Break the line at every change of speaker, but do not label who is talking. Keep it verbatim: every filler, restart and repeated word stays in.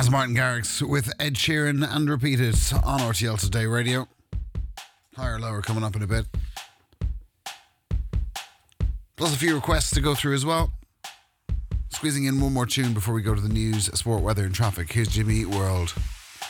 That's Martin Garrix with Ed Sheeran and Repeated on R T L Today Radio. Higher, lower coming up in a bit. Plus a few requests to go through as well. Squeezing in one more tune before we go to the news, sport, weather and traffic. Here's Jimmy Eat World.